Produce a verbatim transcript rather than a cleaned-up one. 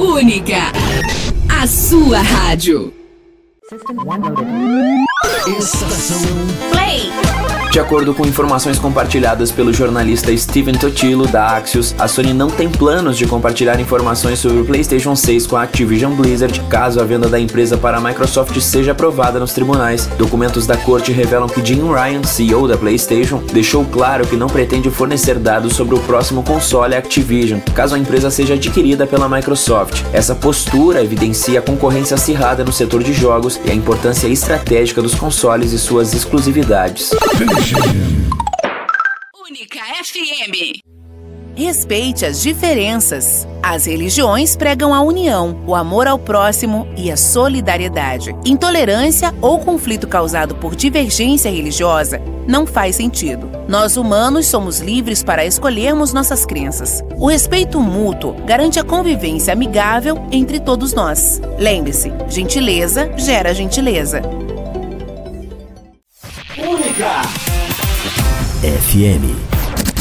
Única, a sua rádio. Estação Play. De acordo com informações compartilhadas pelo jornalista Steven Totilo, da Axios, a Sony não tem planos de compartilhar informações sobre o PlayStation seis com a Activision Blizzard, caso a venda da empresa para a Microsoft seja aprovada nos tribunais. Documentos da corte revelam que Jim Ryan, C E O da PlayStation, deixou claro que não pretende fornecer dados sobre o próximo console Activision, caso a empresa seja adquirida pela Microsoft. Essa postura evidencia a concorrência acirrada no setor de jogos e a importância estratégica dos consoles e suas exclusividades. Única F M. Respeite as diferenças. As religiões pregam a união, o amor ao próximo e a solidariedade. Intolerância ou conflito causado por divergência religiosa não faz sentido. Nós humanos somos livres para escolhermos nossas crenças. O respeito mútuo garante a convivência amigável entre todos nós. Lembre-se, gentileza gera gentileza. Única F M.